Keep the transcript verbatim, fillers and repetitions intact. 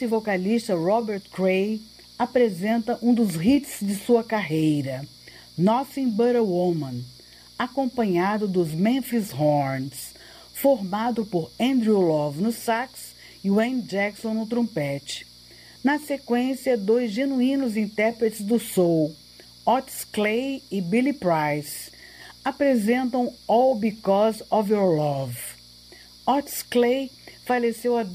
O vocalista Robert Cray apresenta um dos hits de sua carreira, Nothing But a Woman, acompanhado dos Memphis Horns, formado por Andrew Love no sax e Wayne Jackson no trompete. Na sequência, dois genuínos intérpretes do soul, Otis Clay e Billy Price, apresentam All Because of Your Love. Otis Clay faleceu há